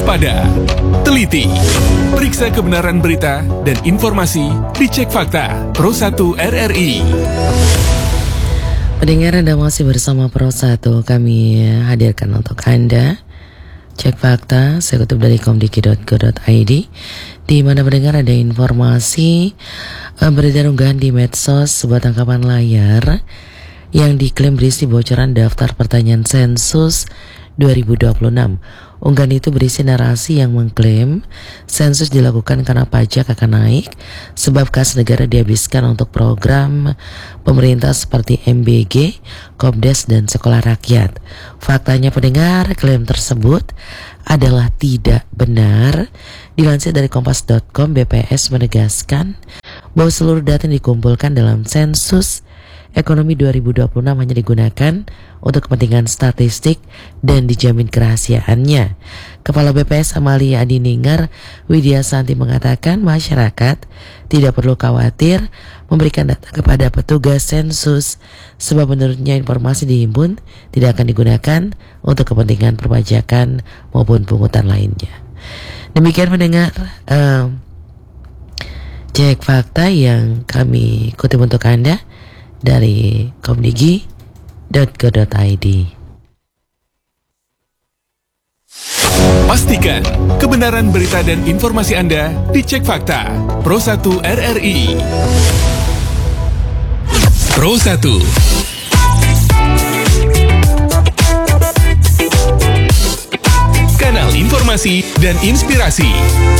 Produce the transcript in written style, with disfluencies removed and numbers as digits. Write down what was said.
waspada, teliti, periksa kebenaran berita dan informasi, dicek fakta. Pro 1 RRI. Pendengar, Anda masih bersama Pro 1. Kami hadirkan untuk Anda Cek Fakta, saya kutip dari komdiki.go.id, di mana pendengar ada informasi beredar unggahan di medsos sebuah tangkapan layar yang diklaim berisi bocoran daftar pertanyaan sensus 2026. Unggahan itu berisi narasi yang mengklaim sensus dilakukan karena pajak akan naik sebab kas negara dihabiskan untuk program pemerintah seperti MBG, Kopdes, dan Sekolah Rakyat. Faktanya pendengar, klaim tersebut adalah tidak benar. Dilansir dari kompas.com, BPS menegaskan bahwa seluruh data yang dikumpulkan dalam sensus ekonomi 2026 hanya digunakan untuk kepentingan statistik dan dijamin kerahasiaannya. Kepala BPS Amalia Adiningar Widyasanti mengatakan masyarakat tidak perlu khawatir memberikan data kepada petugas sensus sebab menurutnya informasi dihimpun tidak akan digunakan untuk kepentingan perpajakan maupun pungutan lainnya. Demikian pendengar Cek Fakta yang kami kutip untuk Anda dari komdigi.go.id. Pastikan kebenaran berita dan informasi Anda dicek fakta. Pro 1 RRI. Pro 1. Kanal informasi dan inspirasi.